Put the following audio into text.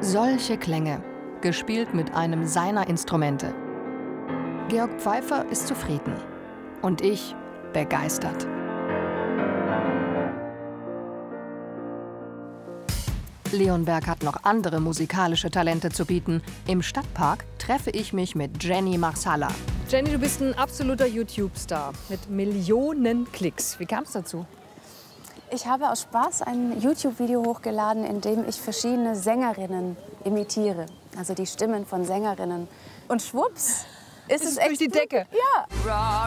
Solche Klänge, gespielt mit einem seiner Instrumente. Georg Pfeiffer ist zufrieden. Und ich begeistert. Leonberg hat noch andere musikalische Talente zu bieten. Im Stadtpark treffe ich mich mit Jenny Marsala. Jenny, du bist ein absoluter YouTube-Star mit Millionen Klicks. Wie kam es dazu? Ich habe aus Spaß ein YouTube-Video hochgeladen, in dem ich verschiedene Sängerinnen imitiere. Also die Stimmen von Sängerinnen. Und schwupps ist es durch die Decke. Ja.